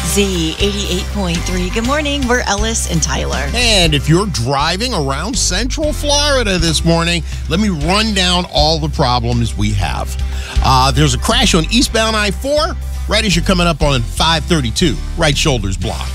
Z88.3. Good morning. We're Ellis and Tyler. And if you're driving around Central Florida this morning, let me run down all the problems we have. There's a crash on eastbound I-4 right as you're coming up on 532. Right shoulder's blocked.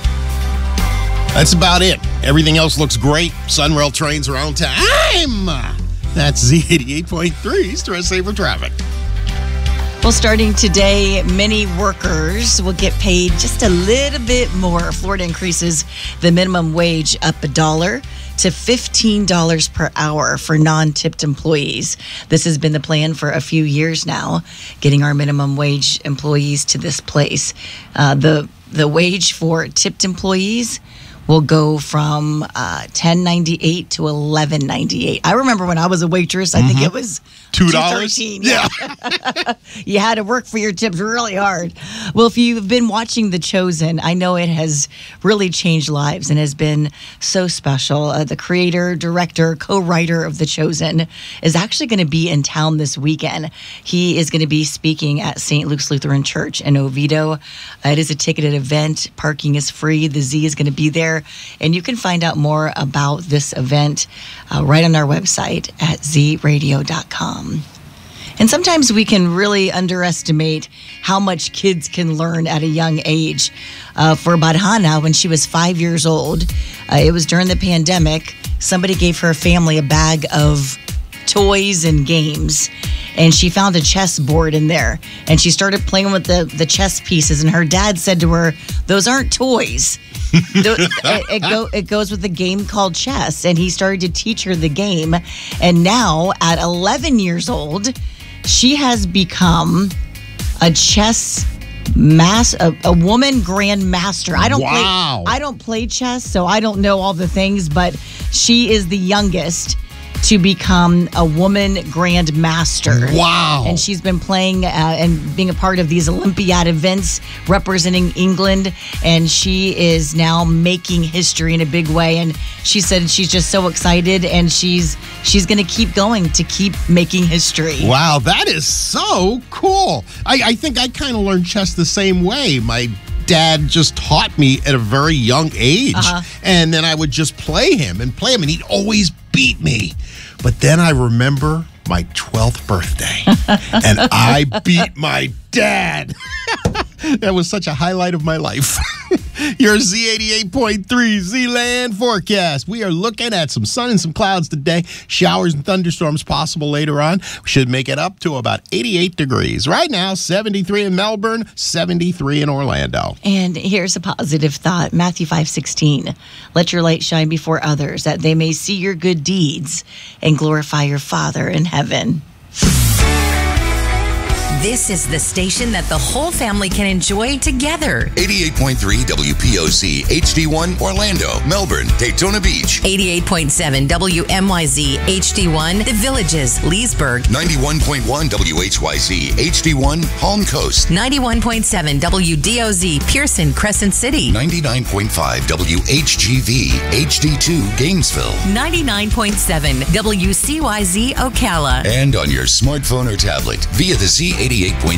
That's about it. Everything else looks great. Sunrail trains are on time. That's Z88.3, Stress Saver Traffic. Well, starting today, many workers will get paid just a little bit more. Florida increases the minimum wage up $1 to $15 per hour for non-tipped employees. This has been the plan for a few years now, getting our minimum wage employees to this place. The wage for tipped employees will go from $10.98 to $11.98. I remember when I was a waitress, I think it was $2.13. Yeah. You had to work for your tips really hard. Well, if you've been watching The Chosen, I know it has really changed lives and has been so special. The creator, director, co-writer of The Chosen is actually going to be in town this weekend. He is going to be speaking at St. Luke's Lutheran Church in Oviedo. It is a ticketed event. Parking is free. The Z is going to be there. And you can find out more about this event right on our website at zradio.com. And sometimes we can really underestimate how much kids can learn at a young age. For Badhana, when she was 5 years old, it was during the pandemic, somebody gave her family a bag of toys and games. And she found a chess board in there. And she started playing with the chess pieces. And her dad said to her, "Those aren't toys. It goes with a game called chess." And he started to teach her the game. And now, at 11 years old, she has become a chess a woman grandmaster. I don't play chess, so I don't know all the things, but she is the youngest to become a woman grandmaster. Wow. And she's been playing and being a part of these Olympiad events representing England, and she is now making history in a big way. And she said she's just so excited, and she's going to keep going to keep making history. Wow, that is so cool. I think I kind of learned chess the same way. My dad just taught me at a very young age, and then I would just play him, and he'd always beat me. But then I remember my 12th birthday, and I beat my dad. That was such a highlight of my life. Your Z88.3 Z-Land forecast. We are looking at some sun and some clouds today. Showers and thunderstorms possible later on. We should make it up to about 88 degrees. Right now, 73 in Melbourne, 73 in Orlando. And here's a positive thought. Matthew 5:16. Let your light shine before others, that they may see your good deeds and glorify your Father in heaven. This is the station that the whole family can enjoy together. 88.3 WPOC, HD1, Orlando, Melbourne, Daytona Beach. 88.7 WMYZ, HD1, The Villages, Leesburg. 91.1 WHYZ, HD1, Palm Coast. 91.7 WDOZ, Pearson, Crescent City. 99.5 WHGV, HD2, Gainesville. 99.7 WCYZ, Ocala. And on your smartphone or tablet via the Z88.3